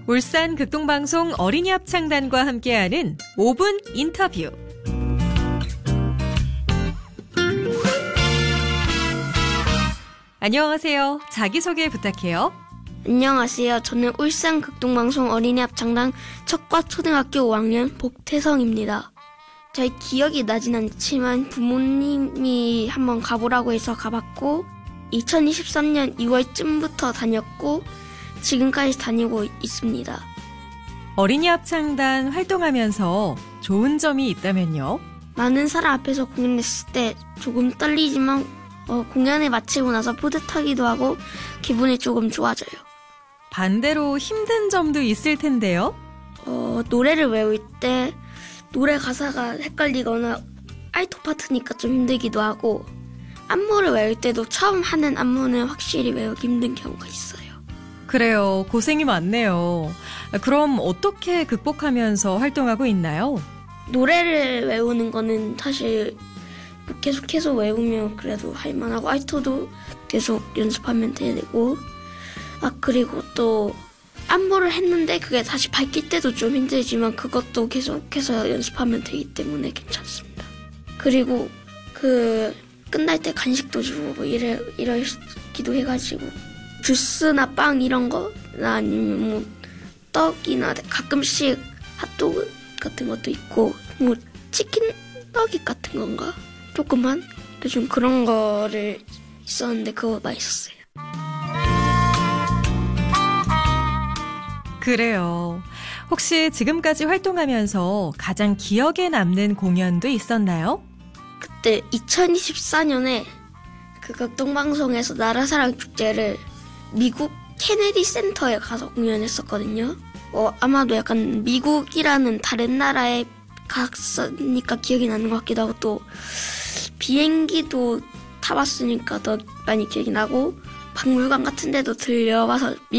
울산 극동방송 어린이 합창단과 함께하는 5분 인터뷰. 안녕하세요. 자기소개 부탁해요. 안녕하세요. 저는 울산 극동방송 어린이 합창단 척과 초등학교 5학년 복태성입니다. 잘 기억이 나진 않지만 부모님이 한번 가보라고 해서 가봤고 2023년 2월쯤부터 다녔고 지금까지 다니고 있습니다. 어린이 합창단 활동하면서 좋은 점이 있다면요? 많은 사람 앞에서 공연했을 때 조금 떨리지만 공연을 마치고 나서 뿌듯하기도 하고 기분이 조금 좋아져요. 반대로 힘든 점도 있을 텐데요? 노래를 외울 때 노래 가사가 헷갈리거나 알토 파트니까 좀 힘들기도 하고 안무를 외울 때도 처음 하는 안무는 확실히 외우기 힘든 경우가 있어요. 그래요. 고생이 많네요. 그럼 어떻게 극복하면서 활동하고 있나요? 노래를 외우는 거는 사실 계속해서 외우면 그래도 할만하고 알토도 계속 연습하면 되고 그리고 또 안무를 했는데 그게 다시 밝힐 때도 좀 힘들지만 그것도 계속해서 연습하면 되기 때문에 괜찮습니다. 그리고 끝날 때 간식도 주고 뭐 이러기도 해가지고 주스나 빵 이런 거나 아니면 뭐 떡이나 가끔씩 핫도그 같은 것도 있고 뭐 치킨 너깃 같은 건가 조금만 좀 그런 거를 있었는데 그거 맛있었어요. 그래요. 혹시 지금까지 활동하면서 가장 기억에 남는 공연도 있었나요? 그때 2024년에 그 극동방송에서 나라사랑 축제를 미국 케네디 센터에 가서 공연했었거든요. 아마도 약간 미국이라는 다른 나라에 갔으니까 기억이 나는 것 같기도 하고 또 비행기도 타봤으니까 더 많이 기억이 나고 박물관 같은 데도 들려와서